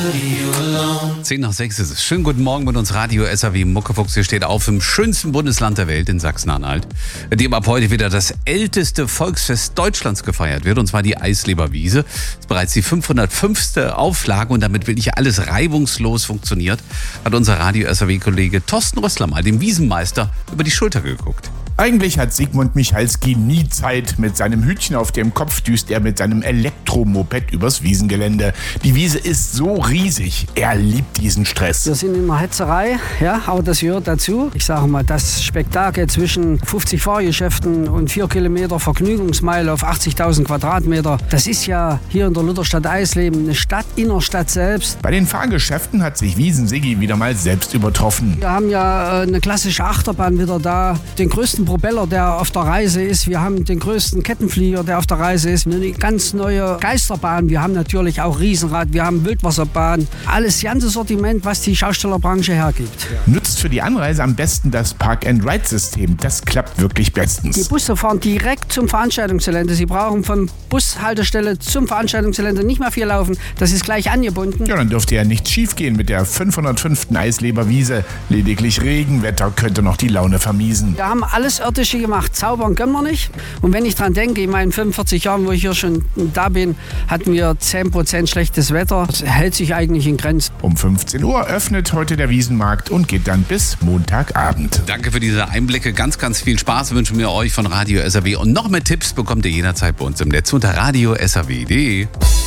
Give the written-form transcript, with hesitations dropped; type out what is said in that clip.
5:10 ist es. Schönen guten Morgen mit uns Radio SAW Muckefuchs. Hier steht auf im schönsten Bundesland der Welt, in Sachsen-Anhalt, in dem ab heute wieder das älteste Volksfest Deutschlands gefeiert wird, und zwar die Eisleber-Wiese. Das ist bereits die 505. Auflage und damit wirklich alles reibungslos funktioniert, hat unser Radio SAW-Kollege Thorsten Rössler mal dem Wiesenmeister über die Schulter geguckt. Eigentlich hat Sigmund Michalski nie Zeit. Mit seinem Hütchen auf dem Kopf düst er mit seinem Elektromoped übers Wiesengelände. Die Wiese ist so riesig. Er liebt diesen Stress. Wir sind in einer Hetzerei, ja, aber das gehört dazu. Ich sage mal, das Spektakel zwischen 50 Fahrgeschäften und 4 Kilometer Vergnügungsmeile auf 80.000 Quadratmeter, das ist ja hier in der Lutherstadt Eisleben eine Stadt, Innerstadt selbst. Bei den Fahrgeschäften hat sich Wiesen-Siggi wieder mal selbst übertroffen. Wir haben ja eine klassische Achterbahn wieder da, den größten Propeller, der auf der Reise ist. Wir haben den größten Kettenflieger, der auf der Reise ist. Eine ganz neue Geisterbahn. Wir haben natürlich auch Riesenrad, wir haben Wildwasserbahn. Alles ganze Sortiment, was die Schaustellerbranche hergibt. Nutzt für die Anreise am besten das Park-and-Ride-System. Das klappt wirklich bestens. Die Busse fahren direkt zum Veranstaltungsgelände. Sie brauchen von Bushaltestelle zum Veranstaltungsgelände nicht mehr viel laufen. Das ist gleich angebunden. Ja, dann dürfte ja nichts schief gehen mit der 505. Eisleber-Wiese. Lediglich Regenwetter könnte noch die Laune vermiesen. Wir haben alles Irdische gemacht. Zaubern können wir nicht. Und wenn ich dran denke, in meinen 45 Jahren, wo ich hier schon da bin, hatten wir 10% schlechtes Wetter. Das hält sich eigentlich in Grenzen. Um 15 Uhr öffnet heute der Wiesenmarkt und geht dann bis Montagabend. Danke für diese Einblicke. Ganz, ganz viel Spaß wünschen wir euch von Radio SAW. Und noch mehr Tipps bekommt ihr jederzeit bei uns im Netz unter radiosaw.de.